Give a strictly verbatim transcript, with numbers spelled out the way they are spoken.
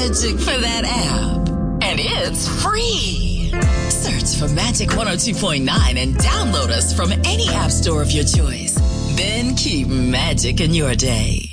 magic for that app. And it's free. Search for Magic one oh two point nine and download us from any app store of your choice. Then keep magic in your day.